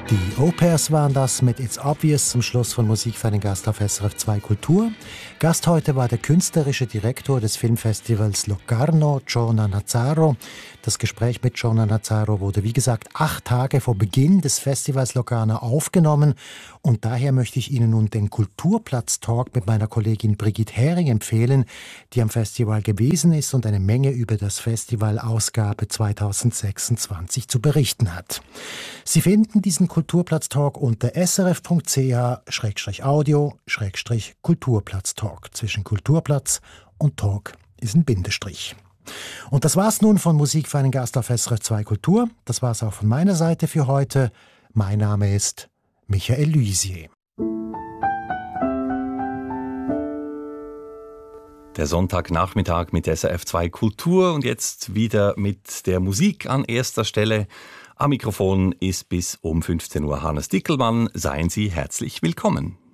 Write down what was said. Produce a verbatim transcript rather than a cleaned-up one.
Die Au-Pairs waren das mit It's Obvious zum Schluss von Musik für einen Gast auf S R F zwei Kultur. Gast heute war der künstlerische Direktor des Filmfestivals Locarno, Giorna Nazzaro. Das Gespräch mit Giorna Nazzaro wurde, wie gesagt, acht Tage vor Beginn des Festivals Locarno aufgenommen. Und daher möchte ich Ihnen nun den Kulturplatz-Talk mit meiner Kollegin Brigitte Hering empfehlen, die am Festival gewesen ist und eine Menge über das Festival Ausgabe zweitausendsechsundzwanzig zu berichten hat. Sie finden diesen Kulturplatz-Talk unter srf.ch Audio Kulturplatz-Talk. Zwischen Kulturplatz und Talk ist ein Bindestrich. Und das war's nun von Musik für einen Gast auf S R F zwei Kultur. Das war's auch von meiner Seite für heute. Mein Name ist Michael Lysier. Der Sonntagnachmittag mit S R F zwei Kultur und jetzt wieder mit der Musik an erster Stelle. Am Mikrofon ist bis um fünfzehn Uhr Hannes Dickelmann. Seien Sie herzlich willkommen.